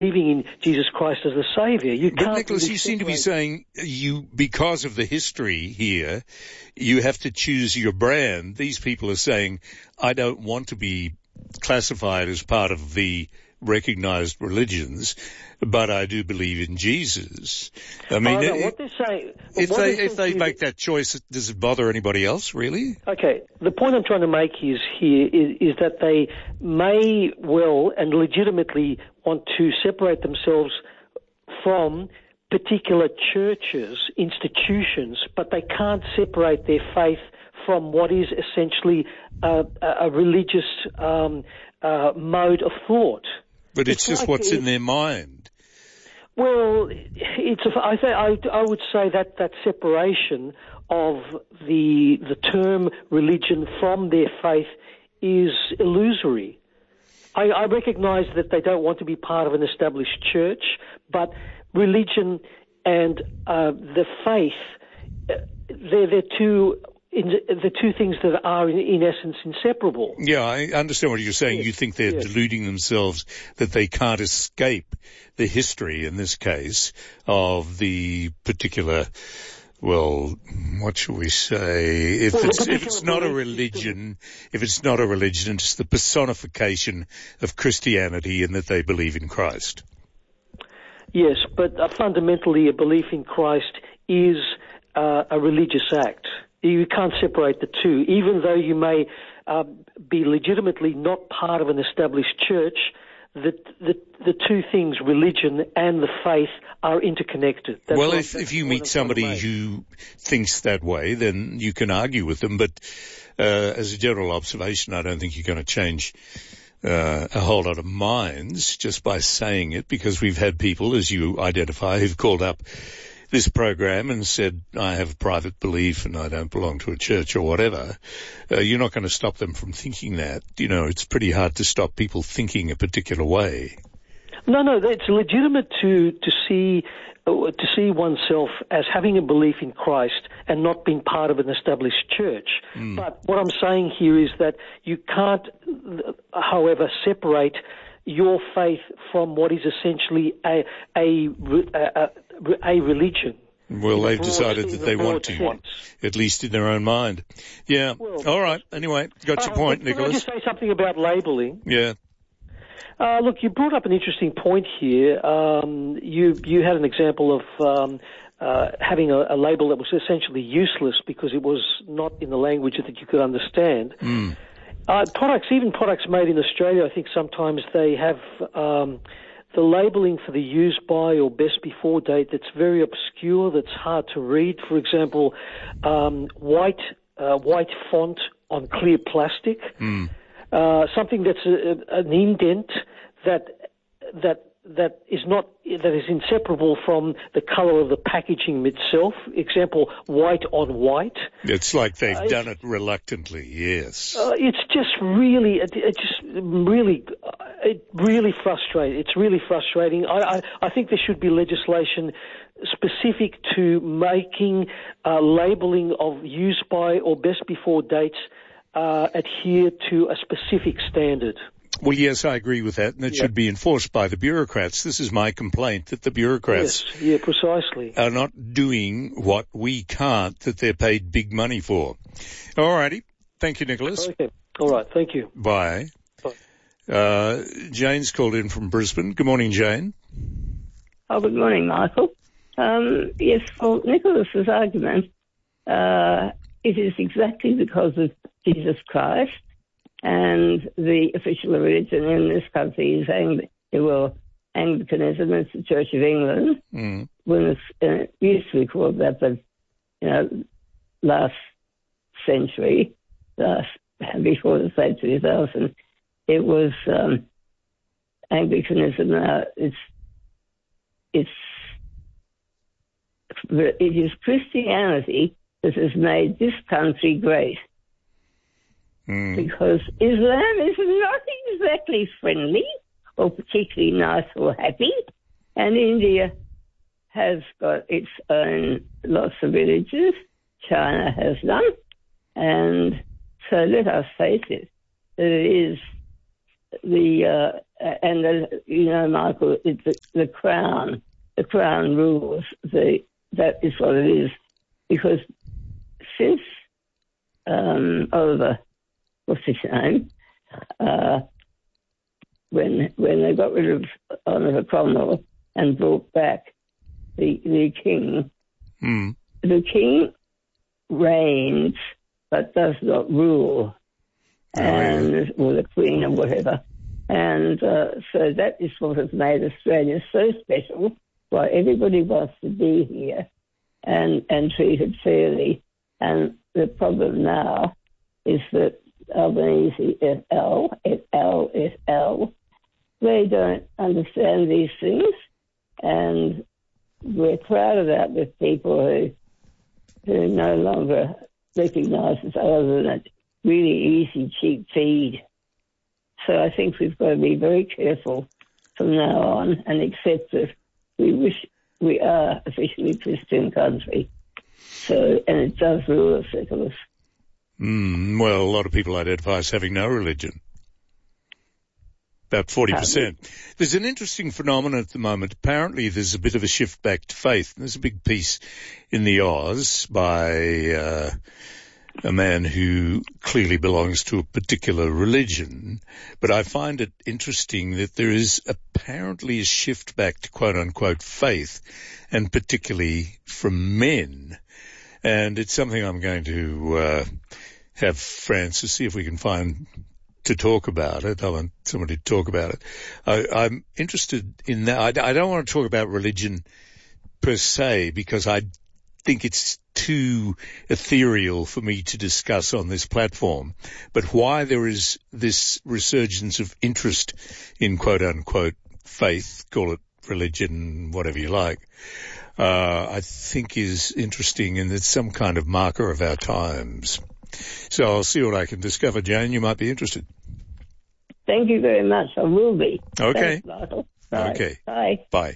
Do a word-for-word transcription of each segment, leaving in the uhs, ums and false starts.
believing in Jesus Christ as the Saviour. You but can't Nicholas, really you seem to be separate- saying you, because of the history here, you have to choose your brand. These people are saying, I don't want to be classified as part of the recognised religions, but I do believe in Jesus. I mean, I know it, what they're saying. if what they they're if they saying make is- that choice, does it bother anybody else, really? Okay, the point I'm trying to make is here is, is that they may well and legitimately want to separate themselves from particular churches, institutions, but they can't separate their faith from what is essentially a, a religious um, uh, mode of thought. But it's, It's just like what's it- in their mind. Well, it's a, I, say, I, I would say that that separation of the the term religion from their faith is illusory. I, I recognise that they don't want to be part of an established church, but religion and uh, the faith, uh, they're, they're two in the two things that are in, in essence inseparable. Yeah, I understand what you're saying. Yes, You think they're yes. deluding themselves that they can't escape the history, in this case, of the particular, well, what shall we say? If Well, the it's, if particular it's not a belief religion, if it's not a religion, it's the personification of Christianity and that they believe in Christ. Yes, but uh, fundamentally a belief in Christ is uh, a religious act. You can't separate the two. Even though you may uh, be legitimately not part of an established church, the, the the two things, religion and the faith, are interconnected. That's well, what- if, that's if you the meet point I'm trying to somebody make. who thinks that way, then you can argue with them. But uh, as a general observation, I don't think you're going to change uh, a whole lot of minds just by saying it, because we've had people, as you identify, who've called up this program and said, I have a private belief and I don't belong to a church or whatever. Uh, you're not going to stop them from thinking that. You know, it's pretty hard to stop people thinking a particular way. No, no, it's legitimate to to see uh, to see oneself as having a belief in Christ and not being part of an established church. Mm. But what I'm saying here is that you can't, however, separate your faith from what is essentially a a a, a religion. Well, In a they've broad- decided in that a they broad want to, sense. at least in their own mind. Yeah. Well- All right. Anyway, got your Uh, point, can I Nicholas. just say something about labelling? Yeah. Uh, look, you brought up an interesting point here. Um, you you had an example of um, uh, having a, a label that was essentially useless because it was not in the language that you could understand. Mm. Uh, products, even products made in Australia, I think sometimes they have um, the labelling for the use by or best before date that's very obscure, that's hard to read. For example, um, white uh, white font on clear plastic. Mm. Uh, something that's a, an indent that that that is not that is inseparable from the colour of the packaging itself. Example: white on white. It's like they've Uh, done it reluctantly, yes. Uh, it's just really, it, it just really, uh, it really frustrating. It's really frustrating. I, I, I think there should be legislation specific to making uh, labelling of use by or best before dates uh, adhere to a specific standard. Well, yes, I agree with that, and it Yeah. should be enforced by the bureaucrats. This is my complaint, that the bureaucrats Yes, yeah, precisely. are not doing what we can't, that they're paid big money for. All righty. Thank you, Nicholas. Okay, all right, thank you. Bye. Bye. Uh, Jane's called in from Brisbane. Good morning, Jane. Oh, good morning, Michael. Um, yes, for Nicholas's argument, uh, it is exactly because of Jesus Christ, and the official religion in this country is Ang- well, Anglicanism. It's the Church of England. Mm. When it's, uh, it used to be called that, but you know, last century, last before the year two thousand, it was um, Anglicanism. Now it's it's it is Christianity that has made this country great. Mm. Because Islam is not exactly friendly or particularly nice or happy, and India has got its own lots of villages. China has none, and so let us face it, that it is the uh, and the, you know, Michael, it's the, the crown. The crown rules. The that is what it is, because since um, Oliver, what's his name, uh, when when they got rid of Oliver Cromwell and brought back the the king, mm. the king reigns but does not rule, oh, and yeah. or the queen or whatever, and uh, so that is what has made Australia so special. Why everybody wants to be here and and treated fairly, and the problem now is that Albanese et al. et al. et al. They don't understand these things, and we're crowded out with people who who no longer recognise us other than a really easy, cheap feed. So I think we've got to be very careful from now on and accept that we wish we are officially Christian country. So, and it does rule us, Nicholas. Mm, well, a lot of people identify as having no religion. About forty percent. There's an interesting phenomenon at the moment. Apparently there's a bit of a shift back to faith. There's a big piece in the Oz by uh, a man who clearly belongs to a particular religion. But I find it interesting that there is apparently a shift back to quote-unquote faith, and particularly from men. And it's something I'm going to uh, have Francis see if we can find to talk about it. I want somebody to talk about it. I, I'm interested in that. I, I don't want to talk about religion per se, because I think it's too ethereal for me to discuss on this platform. But why there is this resurgence of interest in quote-unquote faith, call it religion, whatever you like, uh, I think is interesting, and it's some kind of marker of our times. So I'll see what I can discover. Jane, you might be interested. Thank you very much. I will be. Okay. Thanks, Michael. Bye. Okay. Bye. Bye.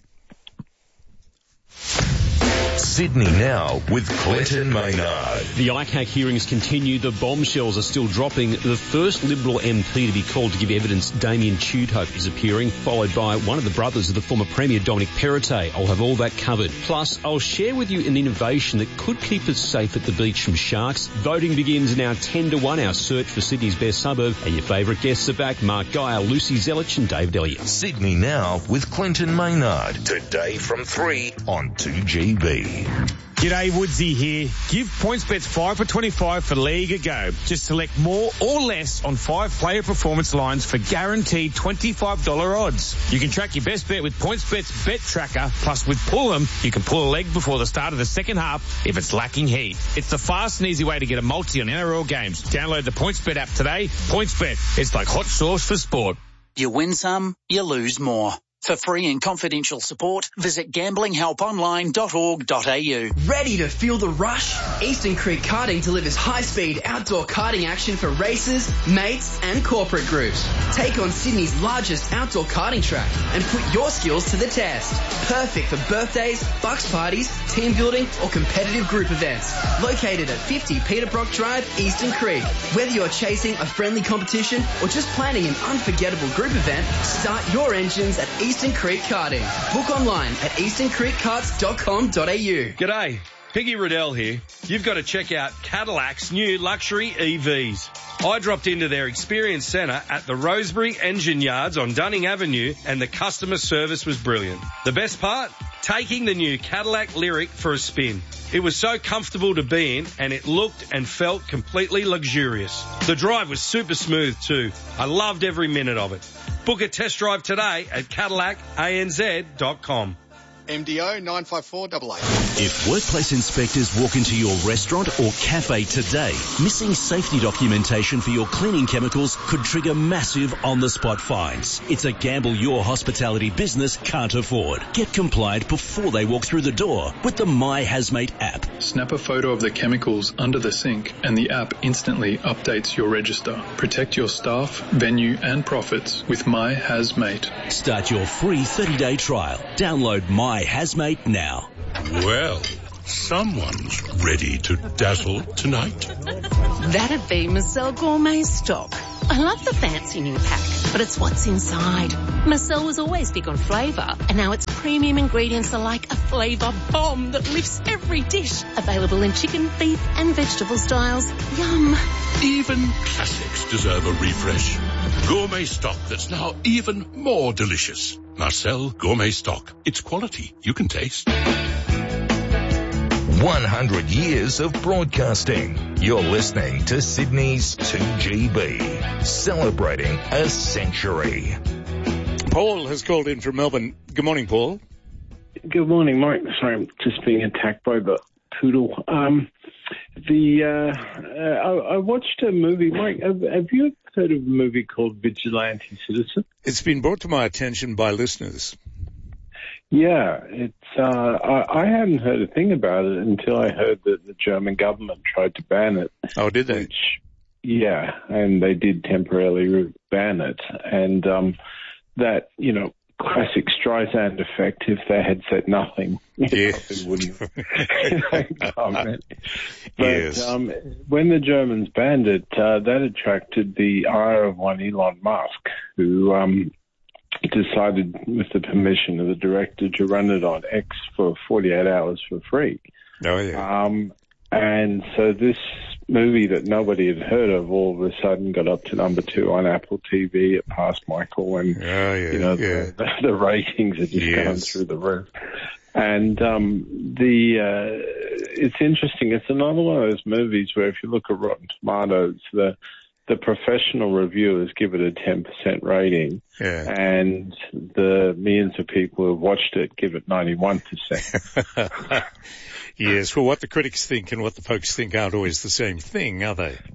Sydney Now with Clinton Maynard. The I C A C hearings continue. The bombshells are still dropping. The first Liberal M P to be called to give evidence, Damien Tudhope, is appearing, followed by one of the brothers of the former Premier, Dominic Perrottet. I'll have all that covered. Plus, I'll share with you an innovation that could keep us safe at the beach from sharks. Voting begins now ten to one, our search for Sydney's best suburb. And your favourite guests are back, Mark Geyer, Lucy Zelich and David Elliott. Sydney Now with Clinton Maynard. Today from three on two G B. G'day, Woodsy here. Give PointsBets five for twenty-five for League a go. Just select more or less on five player performance lines for guaranteed twenty-five dollars odds. You can track your best bet with PointsBet's Bet Tracker. Plus, with Pull'em, you can pull a leg before the start of the second half if it's lacking heat. It's the fast and easy way to get a multi on N R L games. Download the PointsBet app today. PointsBet, it's like hot sauce for sport. You win some, you lose more. For free and confidential support, visit gambling help online dot org dot a u. Ready to feel the rush? Eastern Creek Karting delivers high-speed outdoor karting action for races, mates and corporate groups. Take on Sydney's largest outdoor karting track and put your skills to the test. Perfect for birthdays, bucks parties, team building or competitive group events. Located at fifty Peterbrook Drive, Eastern Creek. Whether you're chasing a friendly competition or just planning an unforgettable group event, start your engines at Eastern Eastern Creek Karting. Book online at eastern creek karts dot com dot a u. G'day, Piggy Riddell here. You've got to check out Cadillac's new luxury E Vs. I dropped into their experience centre at the Rosebery Engine Yards on Dunning Avenue and the customer service was brilliant. The best part? Taking the new Cadillac Lyric for a spin. It was so comfortable to be in and it looked and felt completely luxurious. The drive was super smooth too. I loved every minute of it. Book a test drive today at cadillac a n z dot com. M D O nine five four eight eight. If workplace inspectors walk into your restaurant or cafe today, missing safety documentation for your cleaning chemicals could trigger massive on-the-spot fines. It's a gamble your hospitality business can't afford. Get compliant before they walk through the door with the My Hazmate app. Snap a photo of the chemicals under the sink and the app instantly updates your register. Protect your staff, venue and profits with My Hazmate. Start your free thirty-day trial. Download My Hazmate now. Well, someone's ready to dazzle tonight. That'd be Marcel Gourmet stock. I love the fancy new pack, but it's what's inside. Marcel was always big on flavour, and now its premium ingredients are like a flavour bomb that lifts every dish. Available in chicken, beef and vegetable styles. Yum. Even classics deserve a refresh. Gourmet stock that's now even more delicious. Marcel Gourmet Stock. It's quality you can taste. one hundred years of broadcasting. You're listening to Sydney's two G B, celebrating a century. Paul has called in from Melbourne. Good morning, Paul. Good morning, Mike. Sorry, I'm just being attacked by the poodle. Um, the uh, uh, I, I watched a movie. Mike, have, have you heard of a movie called Vigilante Citizen? It's been brought to my attention by listeners. Yeah, it's. Uh, I, I hadn't heard a thing about it until I heard that the German government tried to ban it. Oh, did they? Which, yeah, and they did temporarily ban it, and um, that you know. Classic Streisand effect. If they had said nothing, yes. it wouldn't comment. But yes. um, when the Germans banned it, uh, that attracted the ire of one Elon Musk, who um, decided, with the permission of the director, to run it on X for forty-eight hours for free. Oh yeah. Um, and so this movie that nobody had heard of all of a sudden got up to number two on Apple T V. It passed Michael, and oh, yeah, you know yeah. the, the ratings had just yes. gone through the roof. And um, the uh, it's interesting. It's another one of those movies where if you look at Rotten Tomatoes, the the professional reviewers give it a ten percent rating, yeah. and the millions of people who have watched it give it ninety-one percent. Yes, well, what the critics think and what the folks think aren't always the same thing, are they?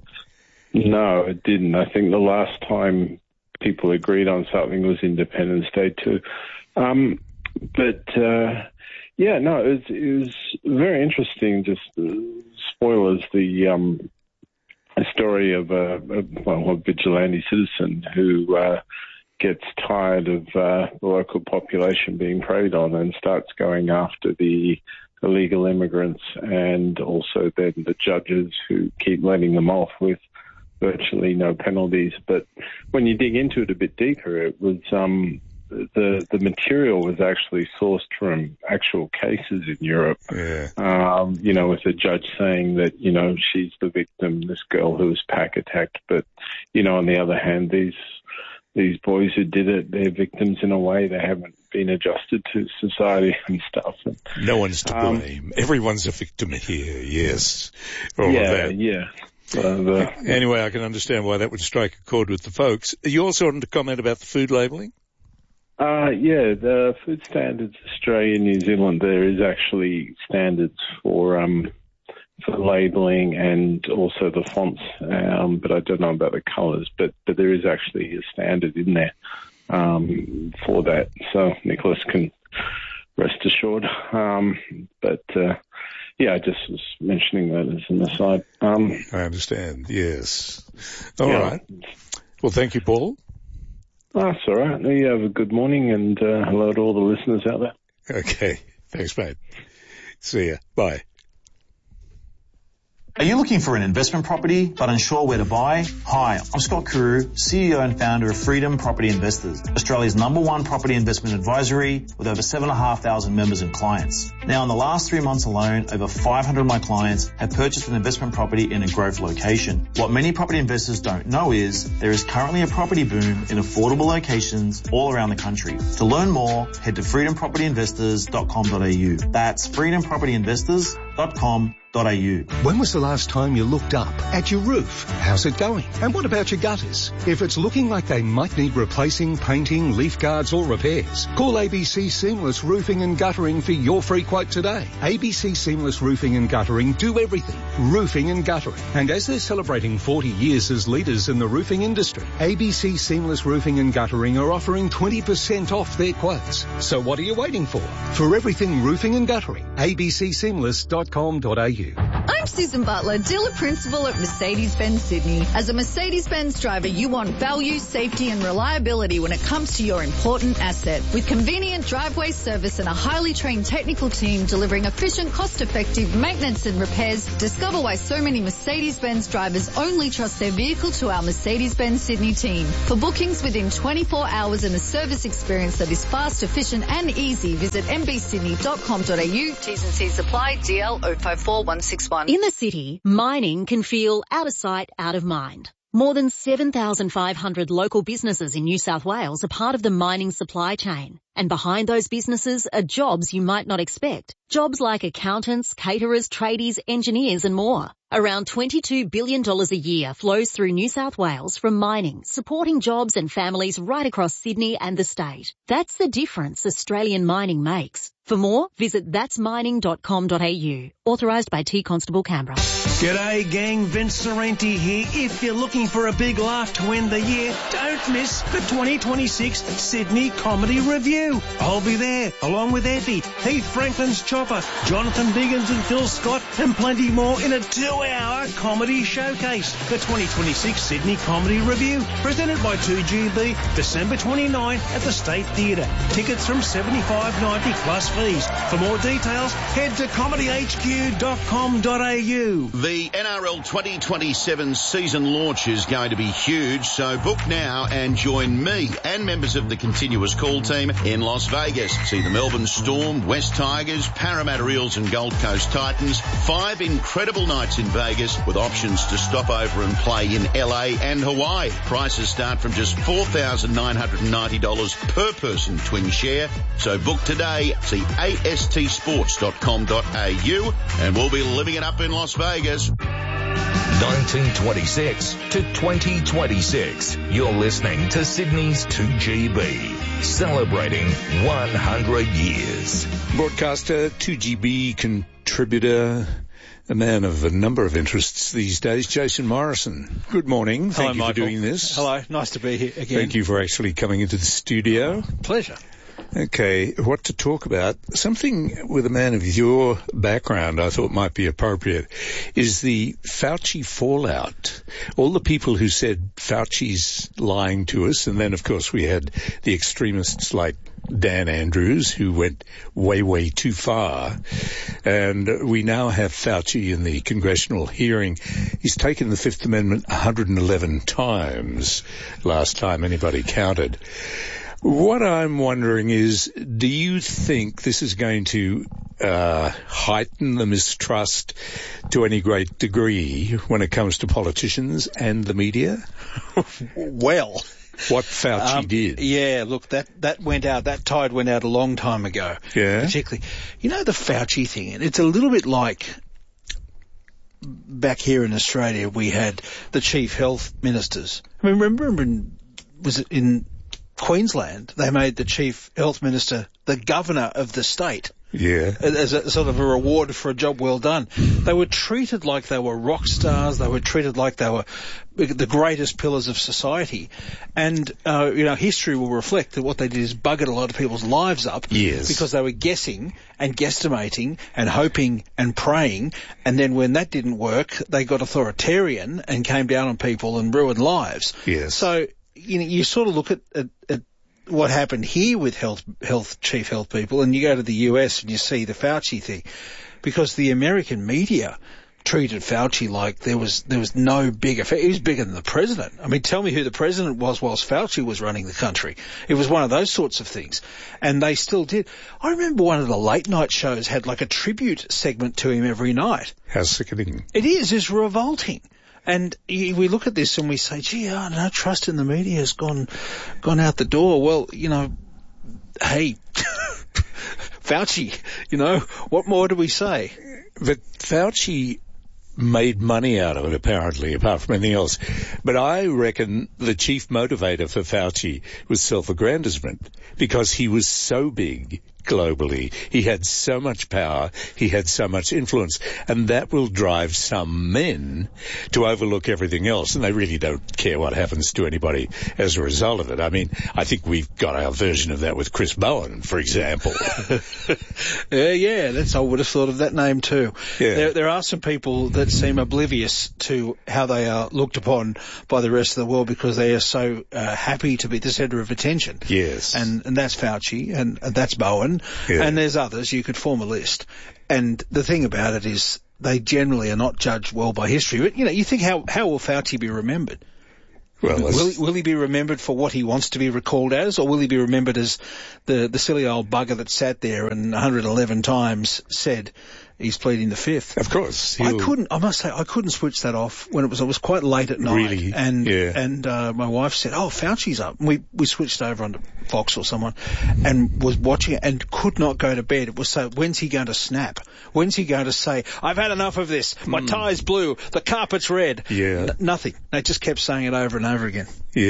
No, it didn't. I think the last time people agreed on something was Independence Day too. Um, but, uh, yeah, no, it was, it was very interesting. Just uh, spoilers, the um, a story of a, a, well, a vigilante citizen who uh, gets tired of uh, the local population being preyed on and starts going after the illegal immigrants, and also then the judges who keep letting them off with virtually no penalties. But when you dig into it a bit deeper, it was um, the the material was actually sourced from actual cases in Europe. Yeah. Um, you know, with a judge saying that you know she's the victim, this girl who was pack attacked, but you know on the other hand, these these boys who did it, they're victims in a way they haven't been adjusted to society and stuff. No one's to Um, blame. Everyone's a victim here, yes. All yeah, of that. yeah. Uh, the, Anyway, I can understand why that would strike a chord with the folks. You also wanted to comment about the food labelling? Uh, yeah, the Food Standards Australia, New Zealand, there is actually standards for um, for labelling and also the fonts, um, but I don't know about the colours, but, but there is actually a standard in there um, for that. So Nicholas can rest assured. Um, but, uh, yeah, I just was mentioning that as an aside. Um, I understand, yes. All yeah. right. Well, thank you, Paul. That's all right. You have a good morning, and uh, hello to all the listeners out there. Okay. Thanks, mate. See ya. Bye. Are you looking for an investment property but unsure where to buy? Hi, I'm Scott Kuru, C E O and founder of Freedom Property Investors, Australia's number one property investment advisory with over seven thousand five hundred members and clients. Now, in the last three months alone, over five hundred of my clients have purchased an investment property in a growth location. What many property investors don't know is there is currently a property boom in affordable locations all around the country. To learn more, head to freedom property investors dot com dot a u. That's freedom property investors dot com dot a u. When was the last time you looked up at your roof? How's it going? And what about your gutters? If it's looking like they might need replacing, painting, leaf guards or repairs, call A B C Seamless Roofing and Guttering for your free quote today. A B C Seamless Roofing and Guttering do everything. Roofing and guttering. And as they're celebrating forty years as leaders in the roofing industry, A B C Seamless Roofing and Guttering are offering twenty percent off their quotes. So what are you waiting for? For everything roofing and guttering, A B C seamless dot com dot a u. I I'm Susan Butler, dealer principal at Mercedes-Benz Sydney. As a Mercedes-Benz driver, you want value, safety and reliability when it comes to your important asset. With convenient driveway service and a highly trained technical team delivering efficient, cost-effective maintenance and repairs, discover why so many Mercedes-Benz drivers only trust their vehicle to our Mercedes-Benz Sydney team. For bookings within twenty-four hours and a service experience that is fast, efficient and easy, visit m b sydney dot com dot a u. T's and C's apply. D L zero five four one six one. In the city, mining can feel out of sight, out of mind. More than seven thousand five hundred local businesses in New South Wales are part of the mining supply chain. And behind those businesses are jobs you might not expect. Jobs like accountants, caterers, tradies, engineers and more. Around twenty-two billion dollars a year flows through New South Wales from mining, supporting jobs and families right across Sydney and the state. That's the difference Australian mining makes. For more, visit that's mining dot com dot a u. Authorised by T Constable Canberra. G'day gang, Vince Sorrenti here. If you're looking for a big laugh to end the year, don't miss the twenty twenty-six Sydney Comedy Review. I'll be there, along with Effie, Heath Franklin's Chopper, Jonathan Biggins and Phil Scott, and plenty more in a two-hour comedy showcase. The twenty twenty-six Sydney Comedy Review, presented by two G B, December twenty-ninth at the State Theatre. Tickets from seventy-five dollars ninety plus fees. For more details, head to comedy h q dot com dot a u. The N R L twenty twenty-seven season launch is going to be huge, so book now and join me and members of the continuous call team in Las Vegas. See the Melbourne Storm, West Tigers, Parramatta Eels and Gold Coast Titans. Five incredible nights in Vegas with options to stop over and play in L A and Hawaii. Prices start from just four thousand nine hundred ninety dollars per person twin share. So book today. See a s t sports dot com dot a u and we'll be living it up in Las Vegas. nineteen twenty-six to twenty twenty-six. You're listening to Sydney's two G B, celebrating one hundred years. Broadcaster, two G B contributor, a man of a number of interests these days, Jason Morrison. Good morning. Hello, Thank you Michael. for doing this. Hello, nice to be here again. Thank you for actually coming into the studio. Pleasure. Okay, what to talk about? Something with a man of your background I thought might be appropriate is the Fauci fallout. All the people who said Fauci's lying to us, and then of course we had the extremists like Dan Andrews who went way, way too far. And we now have Fauci in the congressional hearing. He's taken the Fifth Amendment one hundred eleven times last time anybody counted. What I'm wondering is, do you think this is going to uh, heighten the mistrust to any great degree when it comes to politicians and the media? Well, what Fauci um, did. Yeah, look, that, that went out, that tide went out a long time ago. Yeah. Particularly. You know, the Fauci thing, it's a little bit like back here in Australia we had the chief health ministers. I mean, remember, in, was it in Queensland, they made the chief health minister the governor of the state. Yeah. As a sort of a reward for a job well done. They were treated like they were rock stars. They were treated like they were the greatest pillars of society. And, uh, you know, history will reflect that what they did is buggered a lot of people's lives up. Yes. Because they were guessing and guesstimating and hoping and praying. And then when that didn't work, they got authoritarian and came down on people and ruined lives. Yes. So, you know, you sort of look at, at, at what happened here with health, health, chief health people, and you go to the U S and you see the Fauci thing, because the American media treated Fauci like there was, there was no bigger, he was bigger than the president. I mean, tell me who the president was whilst Fauci was running the country. It was one of those sorts of things. And they still did. I remember one of the late night shows had like a tribute segment to him every night. How sickening. It is, it's revolting. And we look at this and we say, gee, oh, no trust in the media has gone, gone out the door. Well, you know, hey, Fauci, you know, what more do we say? But Fauci made money out of it, apparently, apart from anything else. But I reckon the chief motivator for Fauci was self-aggrandizement, because he was so big globally. He had so much power. He had so much influence. And that will drive some men to overlook everything else. And they really don't care what happens to anybody as a result of it. I mean, I think we've got our version of that with Chris Bowen, for example. yeah, yeah, that's, I would have thought of that name too. Yeah. There, there are some people that seem oblivious to how they are looked upon by the rest of the world because they are so uh, happy to be the centre of attention. Yes. And, and that's Fauci, and, and that's Bowen, yeah. and there's others. You could form a list. And the thing about it is they generally are not judged well by history. But, you know, you think how, how will Fauci be remembered? Well, will he, will he be remembered for what he wants to be recalled as, or will he be remembered as the, the silly old bugger that sat there and one hundred eleven times said he's pleading the fifth? Of course. I couldn't, I must say, I couldn't switch that off when it was, it was quite late at night. Really? And, yeah. and, uh, my wife said, oh, Fauci's up. And we, we switched over onto Fox or someone and was watching it and could not go to bed. It was so, when's he going to snap? When's he going to say, I've had enough of this. My mm. tie's blue. The carpet's red. Yeah. N- nothing. They just kept saying it over and over again.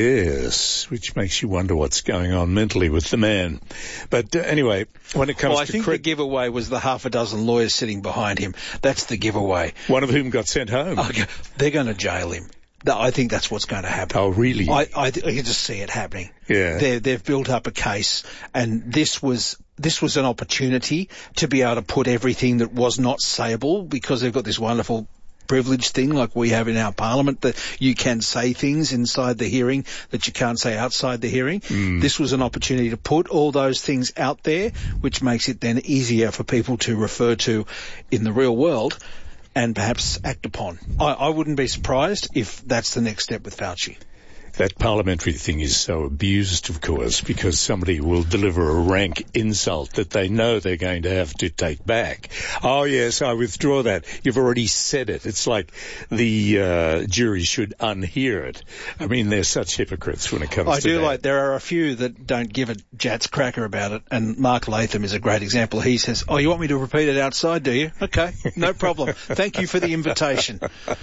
Yes, which makes you wonder what's going on mentally with the man. But uh, anyway, when it comes well, I to... think cre- the giveaway was the half a dozen lawyers sitting behind him. That's the giveaway. One of whom got sent home. Okay. They're going to jail him. I think that's what's going to happen. Oh, really? I, I, I can just see it happening. Yeah. They're, they've built up a case, and this was this was an opportunity to be able to put everything that was not sayable, because they've got this wonderful privilege thing like we have in our parliament that you can say things inside the hearing that you can't say outside the hearing. Mm. This was an opportunity to put all those things out there, which makes it then easier for people to refer to in the real world and perhaps act upon. I, I wouldn't be surprised if that's the next step with Fauci. That parliamentary thing is so abused, of course, because somebody will deliver a rank insult that they know they're going to have to take back. Oh, yes, I withdraw that. You've already said it. It's like the uh, jury should unhear it. I mean, they're such hypocrites when it comes I to do that. like, there are a few that don't give a Jat's cracker about it, and Mark Latham is a great example. He says, oh, you want me to repeat it outside, do you? Okay, no problem. Thank you for the invitation.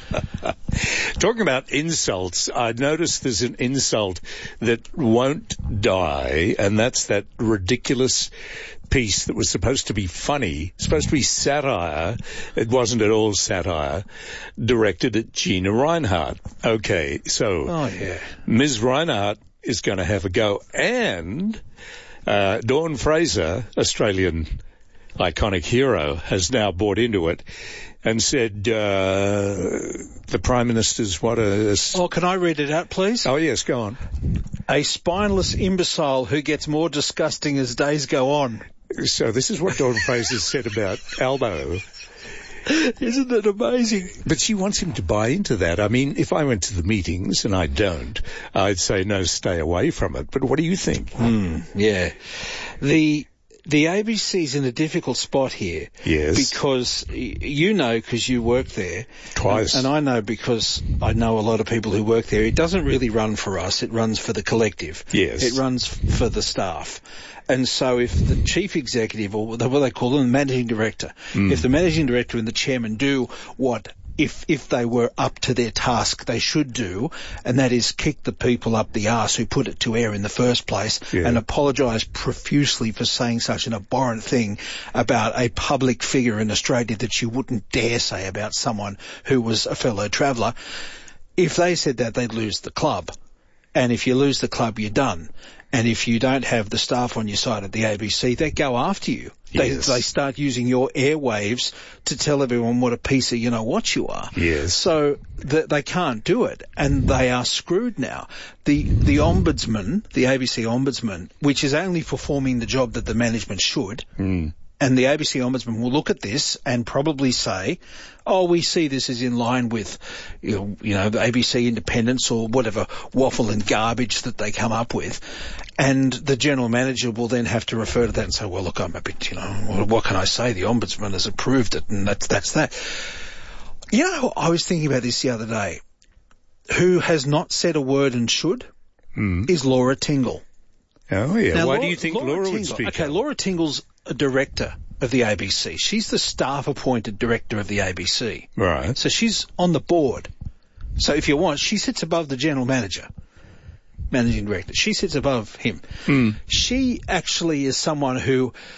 Talking about insults, I noticed there's an insult that won't die, and that's that ridiculous piece that was supposed to be funny, supposed to be satire. It wasn't at all satire, directed at Gina Reinhardt. Okay, so oh, yeah. Miz Reinhardt is going to have a go, and uh, Dawn Fraser, Australian iconic hero, has now bought into it and said, uh, the Prime Minister's what a... Oh, can I read it out, please? Oh, yes, go on. A spineless imbecile who gets more disgusting as days go on. So this is what Dawn Fraser said about Albo. Isn't it amazing? But she wants him to buy into that. I mean, if I went to the meetings, and I don't, I'd say, no, stay away from it. But what do you think? Hmm, yeah. The... The A B C's in a difficult spot here. Yes. Because you know, because you work there. Twice. And, and I know because I know a lot of people who work there. It doesn't really run for us. It runs for the collective. Yes. It runs f- for the staff. And so if the chief executive, or what they call them, the managing director, mm. if the managing director and the chairman do what If if they were up to their task, they should do, and that is kick the people up the arse who put it to air in the first place, yeah. and apologise profusely for saying such an abhorrent thing about a public figure in Australia that you wouldn't dare say about someone who was a fellow traveller. If they said that, they'd lose the club. And if you lose the club, you're done. And if you don't have the staff on your side at the A B C, they go after you. Yes. They, they start using your airwaves to tell everyone what a piece of you-know-what you are. Yes. So th- they can't do it, and they are screwed now. The the ombudsman, the A B C ombudsman, which is only performing the job that the management should, mm. and the A B C ombudsman will look at this and probably say, oh, we see this as in line with, you know, you know, the A B C independence or whatever waffle and garbage that they come up with. And the general manager will then have to refer to that and say, well, look, I'm a bit, you know, what can I say? The ombudsman has approved it, and that's, that's that. You know, I was thinking about this the other day. Who has not said a word and should mm. is Laura Tingle. Oh, yeah. Now, Why Laura, do you think Laura, Laura Tingle, would speak Okay, up? Laura Tingle's a director of the A B C. She's the staff-appointed director of the A B C. Right. So she's on the board. So if you want, she sits above the general manager, managing director. She sits above him. Mm. She actually is someone who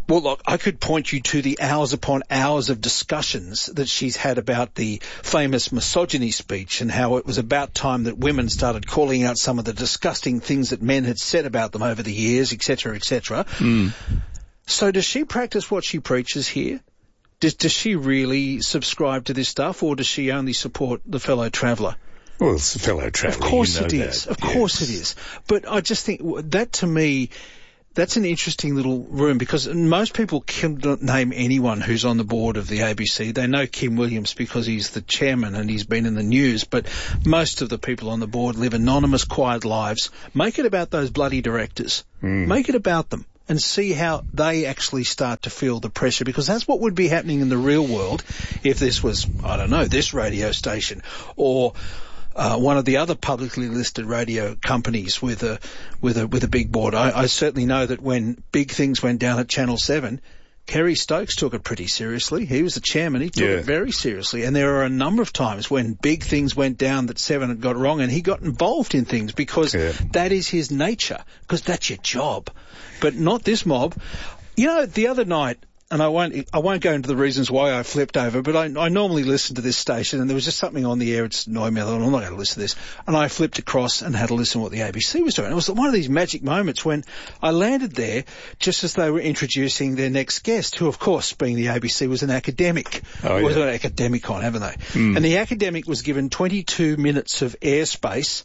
Well, look, I could point you to the hours upon hours of discussions that she's had about the famous misogyny speech and how it was about time that women started calling out some of the disgusting things that men had said about them over the years, et cetera, et cetera. Mm. So does she practice what she preaches here? Does, does she really subscribe to this stuff, or does she only support the fellow traveller? Well, it's the fellow traveller. Of course you know it is. that. Of yes. course it is. But I just think that, to me, that's an interesting little room, because most people cannot name anyone who's on the board of the A B C. They know Kim Williams because he's the chairman and he's been in the news, but most of the people on the board live anonymous, quiet lives. Make it about those bloody directors. Mm. Make it about them and see how they actually start to feel the pressure, because that's what would be happening in the real world if this was, I don't know, this radio station or Uh, one of the other publicly listed radio companies with a with a with a big board. I, I certainly know that when big things went down at Channel seven, Kerry Stokes took it pretty seriously. He was the chairman. He took yeah. it very seriously. And there are a number of times when big things went down that Seven had got wrong, and he got involved in things because yeah. that is his nature, because that's your job. But not this mob. You know, the other night, and I won't, I won't go into the reasons why I flipped over, but I, I normally listen to this station, and there was just something on the air, it's annoying me, I'm not going to listen to this, and I flipped across and had to listen to what the A B C was doing. It was one of these magic moments when I landed there just as they were introducing their next guest, who, of course, being the A B C, was an academic. Oh, yeah. Was an academic on, haven't they? Mm. And the academic was given twenty-two minutes of airspace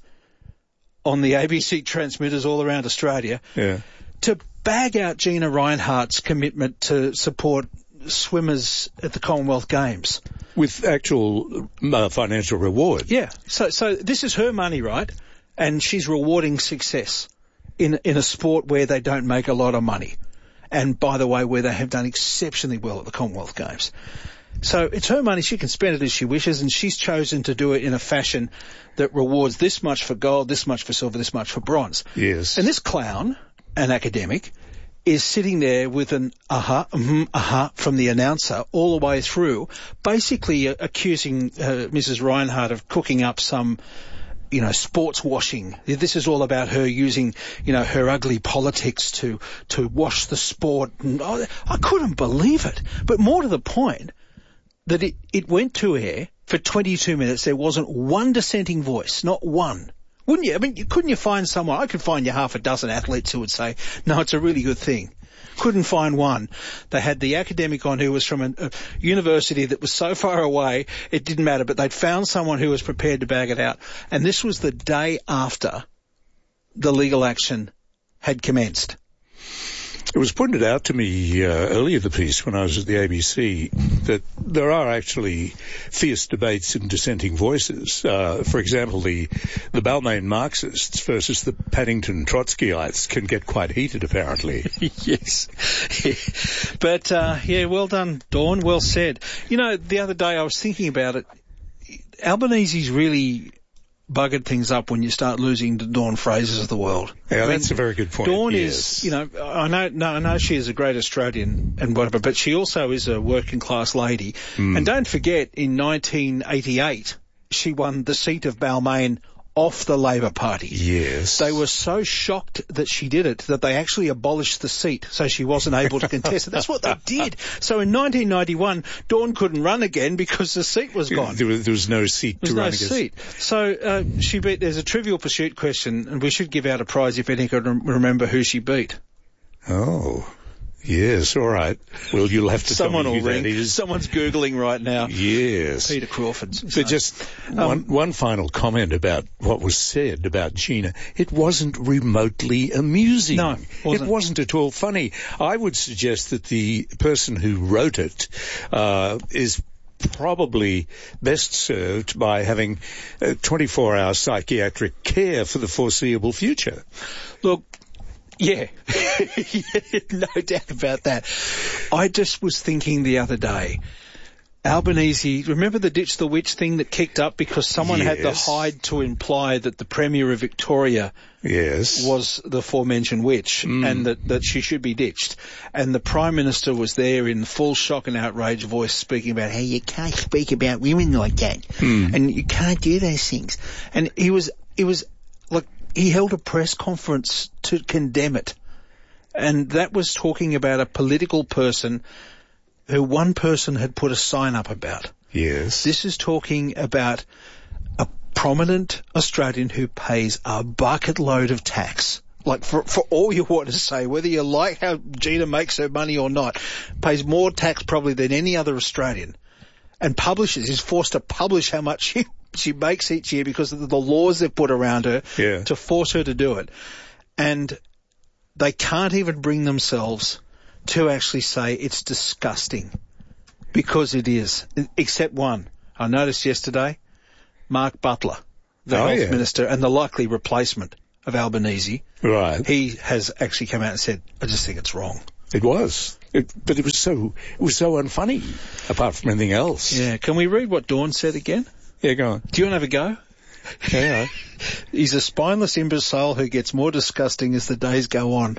on the A B C transmitters all around Australia. Yeah. To bag out Gina Rinehart's commitment to support swimmers at the Commonwealth Games. With actual uh, financial reward. Yeah. So so this is her money, right? And she's rewarding success in in a sport where they don't make a lot of money. And, by the way, where they have done exceptionally well at the Commonwealth Games. So it's her money. She can spend it as she wishes, and she's chosen to do it in a fashion that rewards this much for gold, this much for silver, this much for bronze. Yes. And this clown, an academic, is sitting there with an aha, uh-huh, mm-hmm, aha uh-huh, from the announcer all the way through, basically uh, accusing uh, Missus Reinhardt of cooking up some, you know, sports washing. This is all about her using, you know, her ugly politics to to wash the sport. And I, I couldn't believe it. But more to the point, that it, it went to air for twenty-two minutes. There wasn't one dissenting voice, not one. Wouldn't you? I mean, couldn't you find someone? I could find you half a dozen athletes who would say, no, it's a really good thing. Couldn't find one. They had the academic on who was from a, a university that was so far away, it didn't matter, but they'd found someone who was prepared to bag it out. And this was the day after the legal action had commenced. It was pointed out to me uh, earlier the piece when I was at the A B C that there are actually fierce debates and dissenting voices. Uh, for example, the the Balmain Marxists versus the Paddington Trotskyites can get quite heated, apparently. Yes. But, uh, yeah, well done, Dawn. Well said. You know, the other day I was thinking about it. Albanese's really buggered things up when you start losing the Dawn Frasers of the world. Yeah, I mean, that's a very good point. Dawn yes. is, you know, I know, no, I know she is a great Australian and whatever, but she also is a working class lady. Mm. And don't forget, in nineteen eighty-eight, she won the seat of Balmain off the Labor Party. Yes. They were so shocked that she did it that they actually abolished the seat so she wasn't able to contest it. That's what they did. So in nineteen ninety-one, Dawn couldn't run again because the seat was gone. There was, there was no seat there was to no run against. seat. So uh, she beat, there's a Trivial Pursuit question, and we should give out a prize if any can remember who she beat. Oh. Yes, all right. Well, you'll have to Someone tell me will who ring. that is. Someone's Googling right now. Yes. Peter Crawford. But just um, one, one final comment about what was said about Gina. It wasn't remotely amusing. No, wasn't. It wasn't at all funny. I would suggest that the person who wrote it uh, is probably best served by having uh, twenty-four hour psychiatric care for the foreseeable future. Look, yeah, no doubt about that. I just was thinking the other day, Albanese, remember the Ditch the Witch thing that kicked up because someone yes. had the hide to imply that the Premier of Victoria yes. was the aforementioned witch mm. and that, that she should be ditched. And the Prime Minister was there in full shock and outrage voice speaking about how you can't speak about women like that mm. and you can't do those things. And he was, it was like, he held a press conference to condemn it. And that was talking about a political person who one person had put a sign up about. Yes. This is talking about a prominent Australian who pays a bucket load of tax. Like, for, for all you want to say, whether you like how Gina makes her money or not, pays more tax probably than any other Australian. And publishes, is forced to publish how much she, she makes each year because of the laws they've put around her yeah. to force her to do it. And they can't even bring themselves to actually say it's disgusting, because it is, except one. I noticed yesterday, Mark Butler, the oh, health yeah. minister and the likely replacement of Albanese. Right. He has actually come out and said, I just think it's wrong. It was. It, but it was so, it was so unfunny, apart from anything else. Yeah. Can we read what Dawn said again? Yeah, go on. Do you want to have a go? Yeah. He's a spineless imbecile who gets more disgusting as the days go on.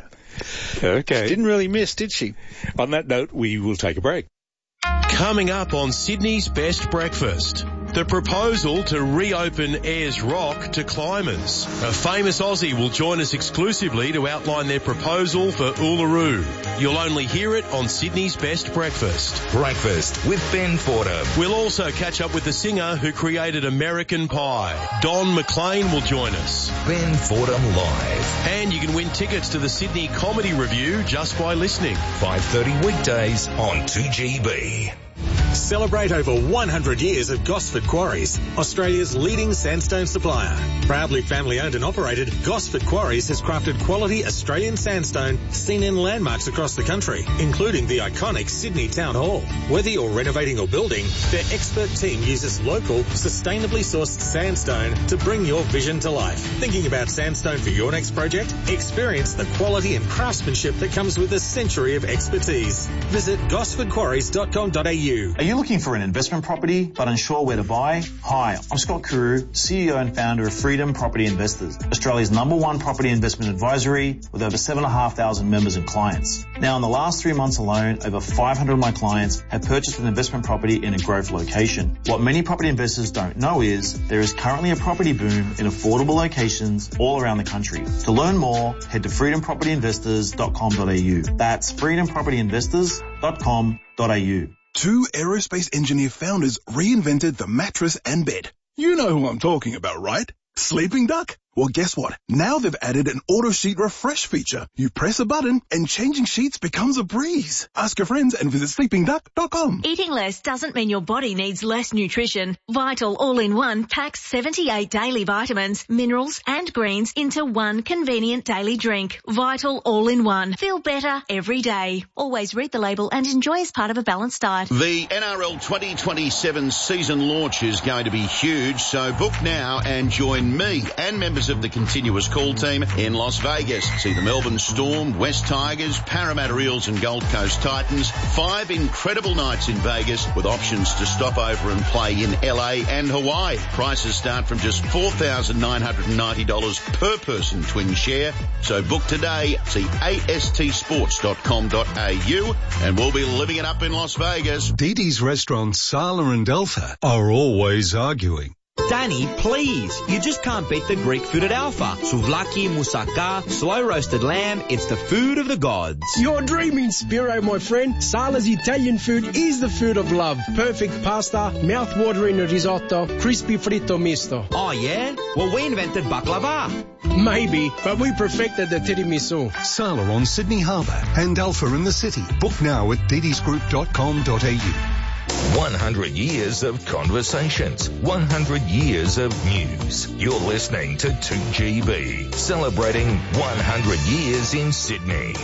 Okay. She didn't really miss, did she? On that note, we will take a break. Coming up on Sydney's Best Breakfast, the proposal to reopen Ayers Rock to climbers. A famous Aussie will join us exclusively to outline their proposal for Uluru. You'll only hear it on Sydney's Best Breakfast. Breakfast with Ben Fordham. We'll also catch up with the singer who created American Pie. Don McLean will join us. Ben Fordham Live. And you can win tickets to the Sydney Comedy Review just by listening. five thirty weekdays on two G B. Celebrate over one hundred years of Gosford Quarries, Australia's leading sandstone supplier. Proudly family owned and operated, Gosford Quarries has crafted quality Australian sandstone seen in landmarks across the country, including the iconic Sydney Town Hall. Whether you're renovating or building, their expert team uses local, sustainably sourced sandstone to bring your vision to life. Thinking about sandstone for your next project? Experience the quality and craftsmanship that comes with a century of expertise. Visit gosford quarries dot com dot a u. Are you looking for an investment property but unsure where to buy? Hi, I'm Scott Carew, C E O and founder of Freedom Property Investors, Australia's number one property investment advisory with over seven thousand five hundred members and clients. Now, in the last three months alone, over five hundred of my clients have purchased an investment property in a growth location. What many property investors don't know is there is currently a property boom in affordable locations all around the country. To learn more, head to freedom property investors dot com dot a u. That's freedom property investors dot com dot a u. Two aerospace engineer founders reinvented the mattress and bed. You know who I'm talking about, right? Sleeping Duck? Well, guess what? Now they've added an auto sheet refresh feature. You press a button and changing sheets becomes a breeze. Ask your friends and visit sleeping duck dot com. Eating less doesn't mean your body needs less nutrition. Vital All-in-One packs seventy-eight daily vitamins, minerals and greens into one convenient daily drink. Vital All-in-One. Feel better every day. Always read the label and enjoy as part of a balanced diet. The N R L twenty twenty-seven season launch is going to be huge, so book now and join me and members of the continuous call team in Las Vegas. See the Melbourne Storm, West Tigers, Parramatta Eels and Gold Coast Titans. Five incredible nights in Vegas with options to stop over and play in L A and Hawaii. Prices start from just four thousand nine hundred ninety dollars per person twin share. So book today. See a s t sports dot com dot a u and we'll be living it up in Las Vegas. Dee Dee's restaurants Sala and Alpha are always arguing. Danny, please. You just can't beat the Greek food at Alpha. Souvlaki, moussaka, slow roasted lamb. It's the food of the gods. You're dreaming, Spiro, my friend. Sala's Italian food is the food of love. Perfect pasta, mouth-watering risotto, crispy fritto misto. Oh, yeah? Well, we invented baklava. Maybe, but we perfected the tiramisu. Sala on Sydney Harbour and Alpha in the city. Book now at dee dees group dot com dot a u. one hundred years of conversations, one hundred years of news. You're listening to two G B, celebrating one hundred years in Sydney.